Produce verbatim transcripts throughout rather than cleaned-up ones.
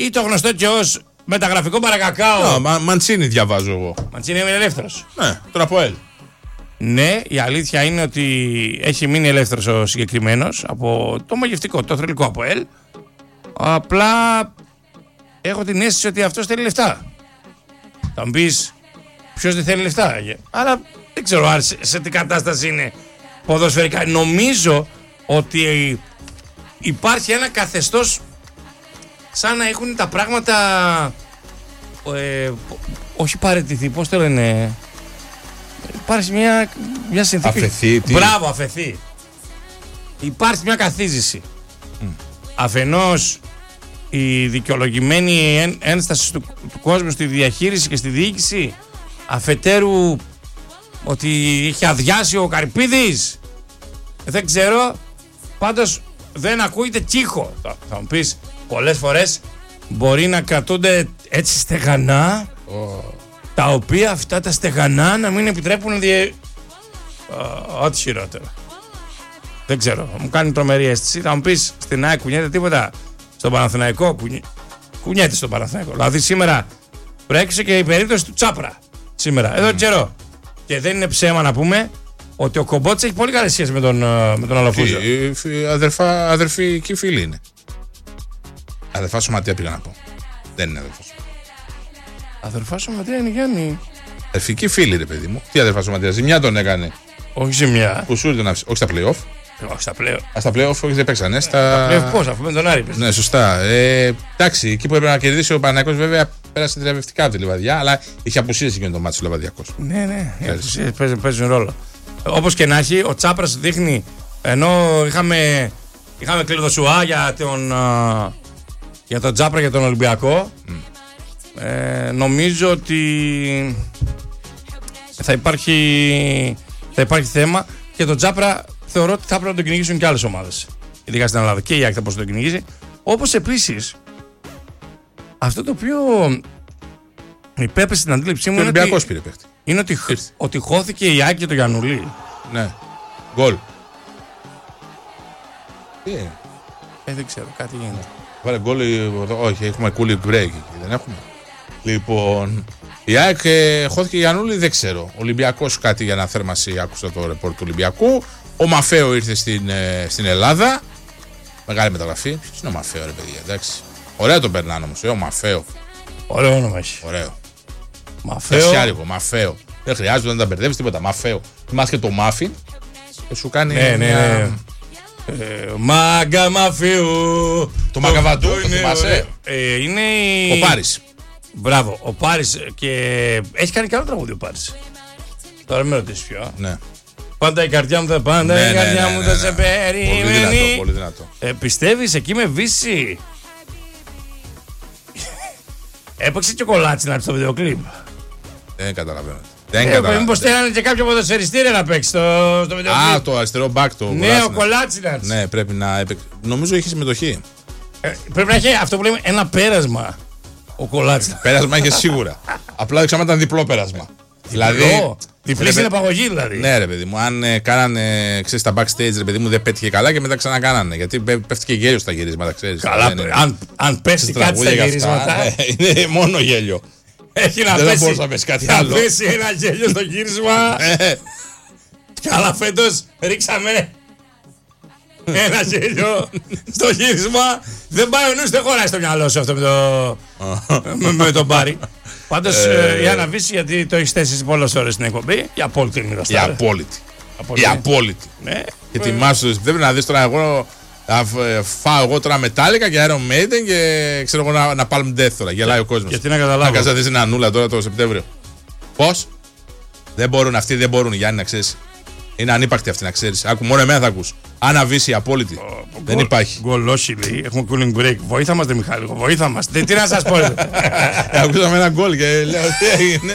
ή το γνωστό και ως μεταγραφικό παρακακάο. No, Μαντσίνη διαβάζω εγώ. Μαντσίνη είναι ελεύθερος. Ναι, τον ΑΠΟΕΛ. Ναι, η αλήθεια είναι ότι έχει μείνει ελεύθερος ο συγκεκριμένος από το μαγευτικό, το θρυλικό ΑΠΟΕΛ. Απλά έχω την αίσθηση ότι αυτός θέλει λεφτά. Θα μου πεις ποιος δεν θέλει λεφτά. Αλλά δεν ξέρω αν σε, σε τι κατάσταση είναι ποδοσφαιρικά. Νομίζω ότι υπάρχει ένα καθεστώς σαν να έχουν τα πράγματα ε, όχι παραιτηθεί, πώς το λένε. Υπάρχει μια, μια συνθήκη. Αφαιθεί. Τι? Μπράβο, αφαιθεί. Υπάρχει μια καθίζηση. Mm. Αφενός η δικαιολογημένη εν, ένσταση του, του κόσμου στη διαχείριση και στη διοίκηση. Αφετέρου ότι είχε αδειάσει ο Καρυπίδης. Δεν ξέρω. Πάντως δεν ακούγεται κύχο. Θα, θα μου πεις, πολλές φορές μπορεί να κρατούνται έτσι στεγανά. Oh. Τα οποία αυτά τα στεγανά να μην επιτρέπουν διε... ό,τι χειρότερο. Δεν ξέρω, μου κάνει τρομερή αίσθηση. Θα μου πεις, στην ΑΕΚ κουνιέται τίποτα. Στον Παναθηναϊκό κουνι... κουνιέται στον Παναθηναϊκό. Δηλαδή σήμερα προέκυψε και η περίπτωση του Τσάπρα. Σήμερα, εδώ mm. καιρό. Και δεν είναι ψέμα να πούμε ότι ο Κομπότης έχει πολύ καλή σχέση με τον, με τον Αλαφούζο. Αδερφά, αδερφική φίλη είναι. Αδερφά σωματεία πήγα να πω. Δεν είναι αδερφά. Αδερφά σωματεία είναι Γιάννη. Αδερφική φίλη, ρε παιδί μου. Τι αδερφά σωματεία, ζημιά τον έκανε. Όχι ζημιά. Κουσούρι τον άφησε. Όχι στα play-off. Όχι στα play-off. Α, στα play-off όχι δεν παίξανε. Στα τα play-off πώς, αφού με τον Άρη. Ναι, σωστά. Ε, εντάξει, εκεί που έπρεπε να κερδίσει ο Παναθηναϊκός βέβαια πέρασε τριαβευτικά από τη Λιβαδιά, αλλά είχε απουσίες εκείνο το μάτι του Λιβαδιακός. Ναι, ναι. Οι απουσίες παίζουν, παίζουν ρόλο. Όπως και να έχει, ο Τσάπρας δείχνει, ενώ είχαμε, είχαμε κλειδοσουά για τον, για τον Τσάπρα για τον Ολυμπιακό. Mm. Ε, νομίζω ότι θα υπάρχει, θα υπάρχει θέμα και τον Τζάπρα θεωρώ ότι θα πρέπει να τον κυνηγήσουν και άλλες ομάδες. Ειδικά στην Ελλάδα και η ΑΕΚ θα πώς τον κυνηγήσει. Όπως επίσης αυτό το οποίο υπέπεσε στην αντίληψή μου είναι ότι, πήρε παίχτη. είναι ότι, ότι χώθηκε η ΑΕΚ και το Γιαννουλί. Ναι, γκολ. Τι είναι? Ε, δεν ξέρω, κάτι γίνεται. Βάλε γκολ, όχι, έχουμε κούλι γκρέκ, δεν έχουμε. Λοιπόν, η ΑΕΚ ε, χώθηκε η Γιαννούλη, δεν ξέρω. Ο Ολυμπιακός κάτι για αναθέρμανση, άκουσα το ρεπόρτ του Ολυμπιακού. Ο Μαφέο ήρθε στην, ε, στην Ελλάδα. Μεγάλη μεταγραφή. Ποιος είναι ο Μαφέο, ρε παιδιά, εντάξει. Ωραίο τον περνάνε όμως, ε, ο Μαφέο. Ωραίο όνομα έχει. Ωραίο. Μαφέο. Φεσιάρικο, Μαφέο. Δεν χρειάζεται να τα μπερδεύεις τίποτα. Μαφέο. Θυμάσαι και το Μάφιν και σου κάνει. Ναι, ναι, ναι. Ε, μάγκα Μαφέου. Το Μαγκαβαντού, το θυμάσαι. Ε, είναι η... Ο Πάρης. Μπράβο, ο Πάρης και έχει κάνει καλό τραγούδι ο Πάρης. Τώρα με ρωτήσεις ποιο. Ναι. Πάντα η καρδιά μου θα, πάντα ναι, η καρδιά ναι, ναι, μου ναι, θα ναι, σε ναι. περιμένει. Πολύ δυνατό, πολύ δυνατό. Ε, πιστεύεις εκεί με Βύση? Έπαιξε και ο Κολάτσινας στο βίντεο κλιπ. Δεν καταλαβαίνω. Δεν ε, καταλαβαίνω. Μήπως στέλνανε και κάποιο ποδοσφαιριστή να παίξει στο, στο βίντεο κλιπ. Α, το αριστερό μπακ το. Ναι, ο Κολάτσινας. Ναι, πρέπει να έπαιξε. Νομίζω είχε συμμετοχή. Ε, πρέπει να έχει αυτό που λέμε ένα πέρασμα. Ο Κολάτσινας. Πέρασμα είχε σίγουρα. Απλά δεν ξέρω αν ήταν διπλό πέρασμα. Δηλαδή. Διπλή στην επαγωγή δηλαδή. Ναι, ρε παιδί μου. Αν ε, κάνανε ξέρεις, τα backstage, ρε παιδί μου, δεν πέτυχε καλά και μετά ξανακάνανε. Γιατί πέφτει και γέλιο στα γυρίσματα, ξέρεις. Καλά, αν, αν, αν πέσει κάτι στα γυρίσματα. Αυτά, ναι, είναι μόνο γέλιο. Έχει να δεν πέσει. Δεν μπορούσα να πέσει κάτι άλλο. Να πέσει ένα γέλιο στο γύρισμα. Καλά, φέτος ρίξαμε ένα γέλιο στο γύρισμα. Δεν πάει ο νους, δεν χωράει στο μυαλό σου αυτό με, το... με, με τον Πάρη. Πάντως ε, η Άννα Βύση, γιατί το έχεις θέσει πολλές ώρες στην εκπομπή, η απόλυτη είναι η Η απόλυτη. Η απόλυτη. Ναι. Και ετοιμάσου, δεν πρέπει να δεις τώρα εγώ να φάω εγώ τώρα Metallica και Iron Maiden και ξέρω εγώ να, να Palm Death τώρα. Γελάει ο κόσμος. Γιατί να καταλάβω. Να κάτσεις ένα νούλα τώρα το Σεπτέμβριο. Πώς? Δεν μπορούν αυτοί, δεν μπορούν Γιάννη να ξέρεις. Είναι ανύπαρκτοι αυτοί να ξέρεις. Άκου, μόνο εμένα θα ακούς. Άννα Βύση, απόλυτη. Oh, δεν goal, υπάρχει. Γκολ, όχι λέει. Έχουμε cooling break. Βοήθα μας, δε Μιχάλη. Βοήθα μας. Τι να σας πω. Ακούσαμε ένα γκολ και λέω τι έγινε.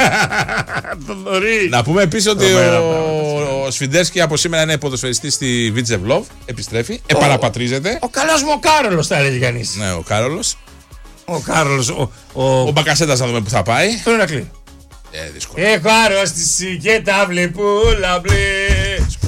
Να πούμε επίσης ότι ο Σφιντέρσκι από σήμερα είναι ποδοσφαιριστής στη Βίτζεβλόβ. Επιστρέφει. Επαναπατρίζεται. Ο καλός μου ο Κάρολος θα έλεγε κανείς. Ναι, ο Κάρολος. Ο Κάρολος. Ο Μπακασέτας να δούμε που θα πάει. Το Ηρακλή. Ε, δύσκολο. Έχω αρρώστηση και τα βλέπουλα μπλε.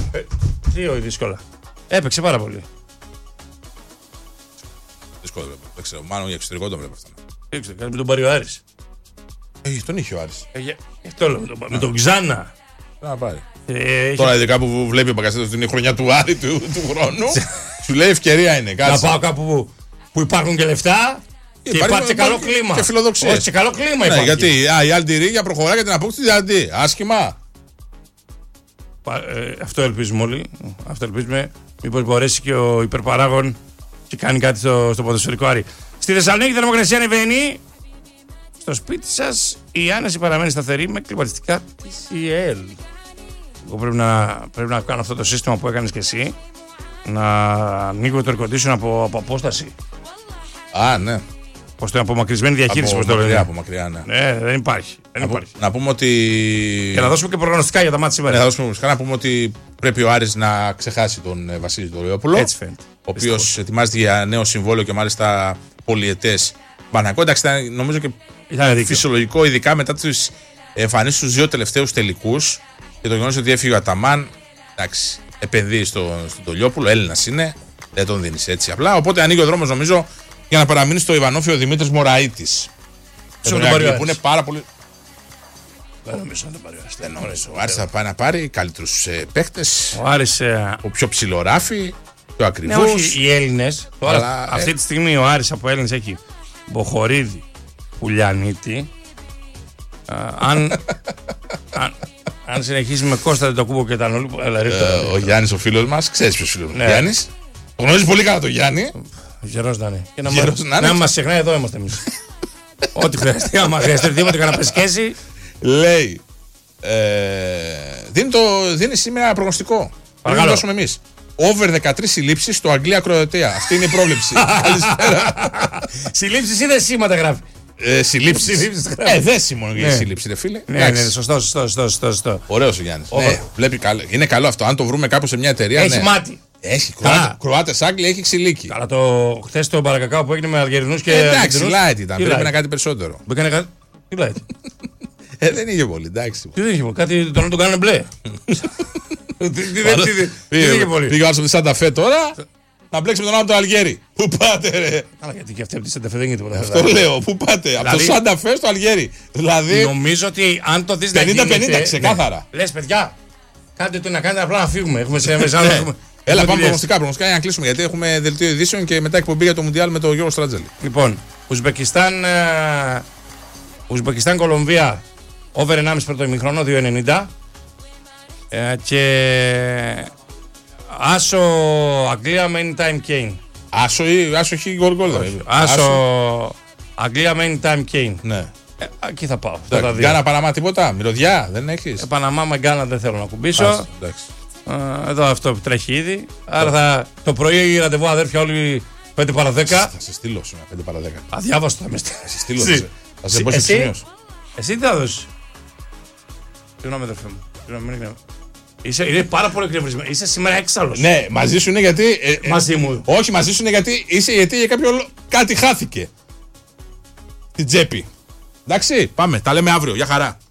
Τι όχι δύσκολα. Έπαιξε πάρα πολύ. Δύσκολο βέβαια. Δεν ξέρω, μάλλον για εξωτερικό τον βλέπω αυτό. Δεν ξέρω, κάτι με τον πάρει ο Άρης. Ε, τον είχε ο Άρης. Ε, για- αυτό λέω, με τον, με τον Ξάνα. Να πάρει. Ε, Τώρα ειδικά που βλέπει ο Μπακασέτος την χρονιά του Άρη του, του χρόνου, σου λέει ευκαιρία είναι. να Κάτσε. πάω κάπου που, που υπάρχουν και λεφτά και Υπάρχει- υπάρχει και καλό υπάρχει κλίμα. και φιλοδοξίες. Όχι, και καλό κλίμα Ναι, υπάρχει. γιατί α, η Αλντιρίγια προχωράει για την απόκτηση της Αντί. Άσχημα. Πα- ε, αυτό ελπίζουμε όλοι. Αυτό ελπίζουμε. Μήπως μπορέσει και ο υπερπαράγων και κάνει κάτι στο, στο ποδοσφαιρικό Άρη. Στη Θεσσαλονίκη η θερμοκρασία ανεβαίνει. Στο σπίτι σας η άνεση παραμένει σταθερή με κλιματιστικά τι σι ελ. Εγώ πρέπει να, πρέπει να κάνω αυτό το σύστημα που έκανες και εσύ. Να ανοίγω το air condition από, από απόσταση. Α, ναι. Πώς το απομακρυσμένη διαχείριση, Από πώς το μακριά, λένε. από μακριά, ναι. Ναι, δεν υπάρχει. Δεν Να, υπάρχει. πού- να πούμε ότι. Και να δώσουμε και προγνωστικά για τα μάτια Ναι, σήμερα. θα δώσουμε μουσικά, να πούμε ότι πρέπει ο Άρης να ξεχάσει τον ε, Βασίλη τον Λεόπουλο. Έτσι φαίνεται. Ο οποίο ετοιμάζεται για νέο συμβόλαιο και μάλιστα πολυετές. Πανακό, εντάξει, ήταν νομίζω και Ήταν δίκιο. φυσιολογικό, ειδικά μετά τις εμφανίσεις στους δύο τελευταίους τελικούς και το γεγονός ότι έφυγε ο Αταμάν. Εντάξει, επενδύει στο, στον Τολιόπουλο, Έλληνας είναι, δεν τον δίνεις έτσι απλά. Οπότε ανοίγει ο δρόμος νομίζω για να παραμείνει στο Ιβανόφι ο Δημήτρης Μωραΐτης. Ποιος θα τον πάρει ο Που Άρης? είναι πάρα πολύ. Δεν νομίζω να το πάρει ο Άρης. Δεν νομίζω. Ο Άρης θα πάει να πάρει καλύτερους ε, παίχτες, Ο Άρης. ε, ο πιο ψηλοράφι, πιο Ναι, ακριβώς. όχι, οι Έλληνες. Τώρα, Αλλά, αυτή ε, τη στιγμή ο Άρης από Έλληνες έχει Μποχορίδη, Πουλιανίτη. Α, αν, αν, αν συνεχίσει με Κώστα Τετοκούμπο και τα Νολού. Έλα, ρίχτε Ε, το. ο Γιάννης ο φίλος μας, ξέρεις ποιος φίλος μου. Ναι. Ο Γιάννης. Το γνωρίζεις πολύ καλά τον Γιάννη. Γερός να είναι. Και να, Γερός μα- να είναι. να μας ξεχνάει, εδώ είμαστε εμείς. Ό,τι χρειαστεί, άμα χρειαστεί τίποτα να πεσκέσει. Λέει. Ε, δίνει, το, δίνει σήμερα προγνωστικό. Πρέπει να Παρακαλώ. το δώσουμε εμείς. Over δεκατρείς συλλήψεις στο Αγγλία-Κροατία. Αυτή είναι η πρόβλεψη. Καλησπέρα. Συλλήψεις ή δεσίματα γράφει. ε, συλλήψεις. Συλλήψεις γράφει. Ε, δέσιμο για Ναι. η σύλληψη, ρε φίλε. Ναι, Εντάξει. ναι, σωστό, σωστό, σωστό, σωστό, σωστό. Ωραίος ο Γιάννης. Over. Ναι, βλέπει καλό. Είναι καλό αυτό. Αν το βρούμε κάπου σε μια εταιρεία. Έχει ναι. μάτι. Έχει. Καλά. Κροάτες Άγγλοι έχει ξυλίκι. Αλλά το χθες το μπαρακακάο που έγινε με Αλγερινούς και. Ε, εντάξει, Αργεντινούς, light ήταν. τι Πρέπει light? να κάνει περισσότερο. Που έκανε κάτι. Τι λέει. Ε, δεν είχε πολύ, εντάξει. Τι δεν είχε πολύ. Κάτι τον να τον κάνουν μπλε. Τι τι- τι- τι- τι- τι δεν είχε πολύ. Πήγε ο άλλος από τη Σανταφέ τώρα να μπλέξει με τον άλλο τον Αλγέρι. Πού πάτε, ρε. Καλά, γιατί και αυτή από τη Σανταφέ δεν γίνεται Το τίποτα. λέω, πού πάτε. Από το Δηλαδή- Σανταφέ στο Αλγέρι. Δηλαδή. Νομίζω ότι αν το δεις να πενήντα γίνεται, πενήντα, ξεκάθαρα. ναι. Λες παιδιά, κάντε το να κάνετε απλά να φύγουμε. Έχουμε σε μέσα. Ναι. έχουμε- Έλα, έχουμε πάμε δουλειές. προγνωστικά. Προγνωστικά για να κλείσουμε γιατί έχουμε δελτίο ειδήσεων και μετά εκπομπή για το Μουντιάλ με τον Γιώργο Στράτζελη. Λοιπόν, Ουσμπεκιστάν, ε, Ουσμπεκιστάν Κολομβία, over ενάμιση πρώτο ημιχρόνο, δύο ενενήντα. Ε, και Άσο Αγγλία Main Time Kane. Άσο ή άσο έχει γκολ γκολ. δηλαδή. Άσο Αγγλία Main Time Kane. Ναι. Ε, εκεί θα πάω. Αυτά τα δύο. Γκάνα Παναμά τίποτα. Μυρωδιά δεν έχει. Ε, Παναμά με Γκάνα δεν θέλω να κουμπίσω. Ε, εδώ αυτό τρέχει ήδη. Άρα θα, το πρωί ραντεβού αδέρφια όλοι πέντε παρά δέκα. Θα σε στείλω σήμερα πέντε παρά δέκα. Αδιάβαστο θα με στείλει. Θα σε στείλω. Εσύ. θα σε- Θα σε πω σε Εσύ. σημείωση. Εσύ τι θα δώσει. Συγγνώμη, αδερφέ μου. Συγγνώμη, μην είναι- Είσαι, είναι πάρα πολύ εκνευρισμένο. Είσαι σήμερα έξαλλος. Ναι, μαζί σου είναι γιατί. ε, ε, Μαζί μου. Όχι, μαζί σου είναι γιατί είσαι γιατί για κάποιο λόγο κάτι χάθηκε. Την τσέπη. Εντάξει, πάμε. Τα λέμε αύριο. Γεια χαρά.